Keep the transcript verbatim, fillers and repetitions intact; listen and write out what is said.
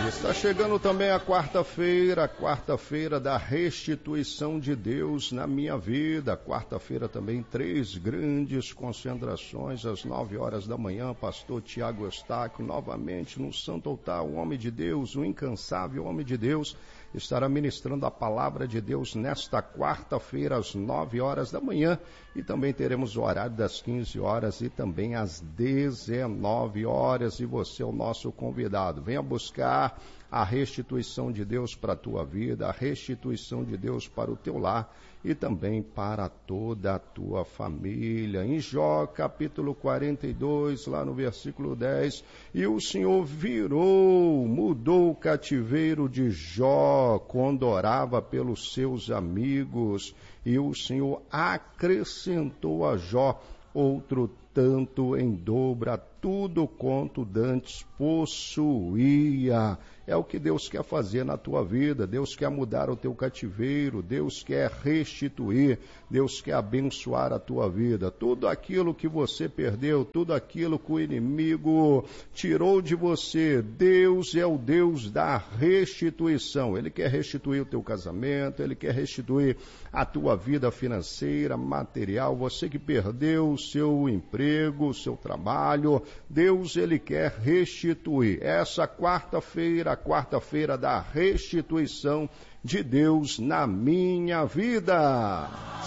Está chegando também a quarta-feira, a quarta-feira da restituição de Deus na minha vida. Quarta-feira também três grandes concentrações às nove horas da manhã. Pastor Tiago Eustáquio, novamente no Santo Altar, o homem de Deus, o incansável homem de Deus, estará ministrando a palavra de Deus nesta quarta-feira às nove horas da manhã. E também teremos o horário das quinze horas e também às dezenove horas. E você é o nosso convidado. Venha buscar a restituição de Deus para a tua vida, a restituição de Deus para o teu lar e também para toda a tua família. Em Jó, capítulo quarenta e dois, lá no versículo dez, e o Senhor virou, mudou o cativeiro de Jó, quando orava pelos seus amigos, e o Senhor acrescentou a Jó outro tanto em dobro a tudo quanto dantes possuía. É o que Deus quer fazer na tua vida. Deus quer mudar o teu cativeiro, Deus quer restituir, Deus quer abençoar a tua vida. Tudo aquilo que você perdeu, tudo aquilo que o inimigo tirou de você, Deus é o Deus da restituição. Ele quer restituir o teu casamento, Ele quer restituir a tua vida financeira, material, você que perdeu o seu emprego, o seu trabalho, Deus, Ele quer restituir. Essa quarta-feira, a quarta-feira da restituição de Deus na minha vida.